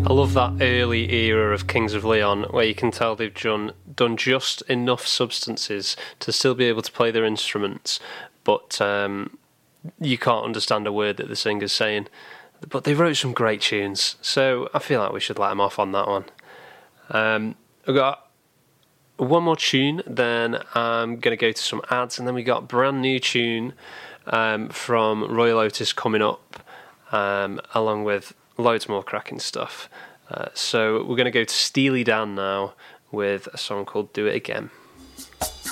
I love that early era of Kings of Leon where you can tell they've done just enough substances to still be able to play their instruments, but you can't understand a word that the singer's saying. But they wrote some great tunes, so I feel like we should let them off on that one. We've got one more tune, then I'm going to go to some ads, and then we got a brand new tune from Royal Otis coming up, along with loads more cracking stuff. So we're going to go to Steely Dan now with a song called Do It Again.